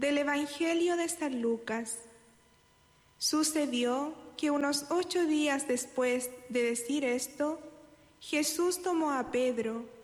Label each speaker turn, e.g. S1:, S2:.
S1: Del Evangelio de San Lucas. Sucedió que unos 8 días después de decir esto, Jesús tomó a Pedro